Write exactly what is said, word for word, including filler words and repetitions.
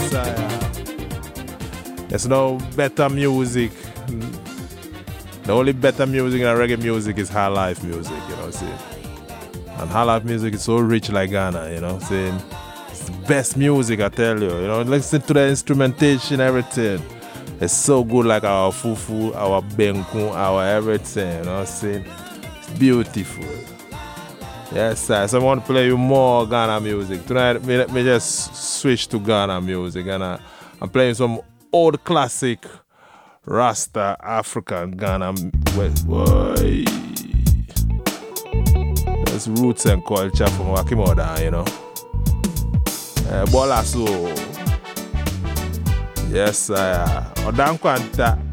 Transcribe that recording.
sir. There's no better music. The only better music than reggae music is high life music, you know what I'm saying? And high life music is so rich like Ghana, you know what I'm saying? It's the best music, I tell you, you know, listen to the instrumentation, everything. It's so good, like our fufu, our benku, our everything, you know what I'm saying? It's beautiful. Yes, sir. So I want to play you more Ghana music. Tonight, me, me just switch to Ghana music, and I, I'm playing some old classic Rasta African Ghana. Boy. That's roots and culture from Wakimoda, you know. Uh, Bola so. Yes, sir. Odankwanta.